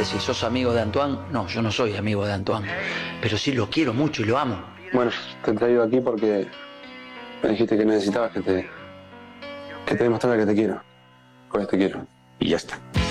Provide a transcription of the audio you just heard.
decir, ¿sos amigo de Antoine? No, yo no soy amigo de Antoine, pero sí lo quiero mucho y lo amo. Bueno, te traigo aquí porque me dijiste que necesitabas que te demostrara que te quiero. Pues te quiero. Y ya está.